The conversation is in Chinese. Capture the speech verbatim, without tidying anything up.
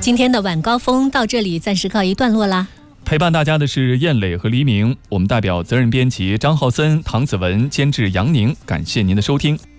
今天的晚高峰到这里暂时告一段落啦。 陪伴大家的是燕磊和黎明，我们代表责任编辑张浩森、唐子文，监制杨宁，感谢您的收听。